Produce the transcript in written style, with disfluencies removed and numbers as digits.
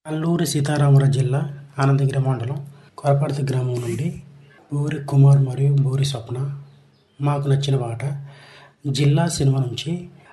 అల్లూరి సీతారామరాజు జిల్లా ఆనందగిరి మండలం కొరపర్తి గ్రామం నుండి బూరి కుమార్ మరియు బూరి స్వప్న. మాకు నచ్చిన పాట జిల్లా సినిమా నుంచి